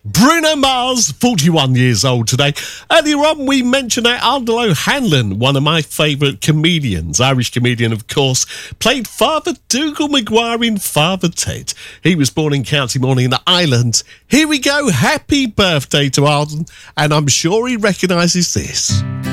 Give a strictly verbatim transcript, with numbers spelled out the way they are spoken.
Bruno Mars, forty-one years old today. Earlier on, we mentioned that Ardal O'Hanlon, one of my favourite comedians, Irish comedian, of course, played Father Dougal Maguire in Father Ted. He was born in County Morning in the Islands. Here we go. Happy birthday to Ardal, and I'm sure he recognises this.